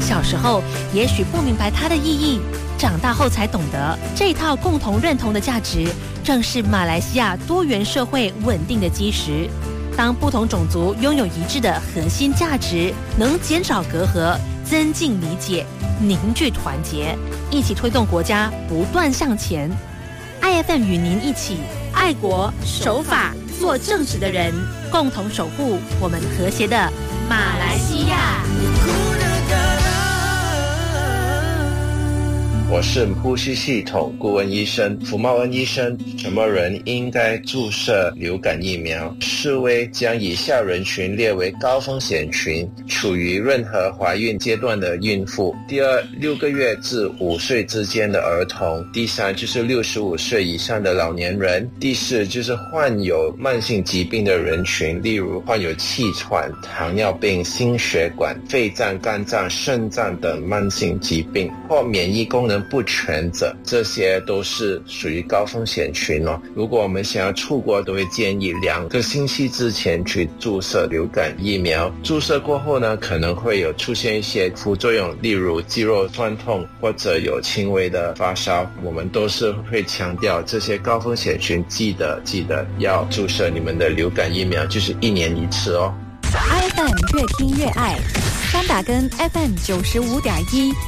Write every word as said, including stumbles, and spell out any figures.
小时候也许不明白它的意义，长大后才懂得，这套共同认同的价值正是马来西亚多元社会稳定的基石。当不同种族拥有一致的核心价值，能减少隔阂，增进理解，凝聚团结，一起推动国家不断向前。I F M 与您一起爱国守法做正直的人，共同守护我们和谐的马来西亚。 我是呼吸系统顾问医生福茂恩医生。什么人应该注射流感疫苗？世卫将以下人群列为高风险群：处于任何怀孕阶段的孕妇；第二，六个月至五岁之间的儿童；第三，就是六十五岁以上的老年人；第四，就是患有慢性疾病的人群，例如患有气喘、糖尿病、心血管、肺脏、肝脏、肾脏等慢性疾病，或免疫功能不全者，这些都是属于高风险群哦。如果我们想要出国，都会建议两个星期之前去注射流感疫苗。注射过后呢，可能会有出现一些副作用，例如肌肉酸痛或者有轻微的发烧。我们都是会强调这些高风险群，记得记得要注射你们的流感疫苗，就是一年一次哦。 I F M 越听越爱，三打根 F M 九十五点一